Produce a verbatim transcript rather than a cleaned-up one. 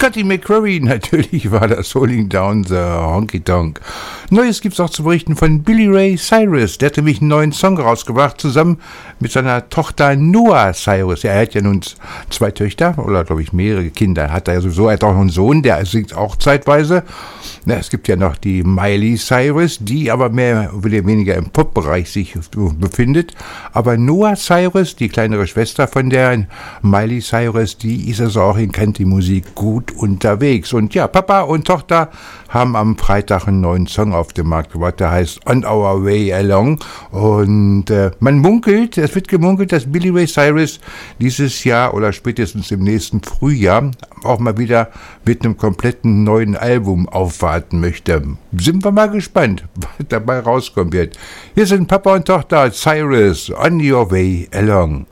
Scotty McCreery, natürlich war das Rolling Down the Honky Tonk. Neues gibt's auch zu berichten von Billy Ray Cyrus. Der hat nämlich einen neuen Song rausgebracht, zusammen mit seiner Tochter Noah Cyrus. Er hat ja nun zwei Töchter, oder glaube ich mehrere Kinder. Hat er sowieso, er hat auch einen Sohn, der singt auch zeitweise. Na, es gibt ja noch die Miley Cyrus, die aber mehr oder weniger im Pop-Bereich sich befindet. Aber Noah Cyrus, die kleinere Schwester von der Miley Cyrus, die ist also auch in Country-Musik gut unterwegs. Und ja, Papa und Tochter haben am Freitag einen neuen Song auf den Markt gebracht, der heißt On Our Way Along. Und äh, man munkelt, es wird gemunkelt, dass Billy Ray Cyrus dieses Jahr oder spätestens im nächsten Frühjahr auch mal wieder mit einem kompletten neuen Album aufwarten möchte. Sind wir mal gespannt, was dabei rauskommen wird. Hier sind Papa und Tochter Cyrus, On Your Way Along.